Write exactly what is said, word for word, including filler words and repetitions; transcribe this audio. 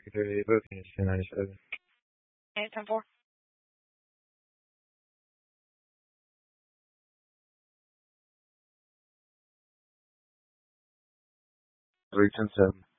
three thirty-eight booking is two ninety-seven. eight ten four. three ten seven.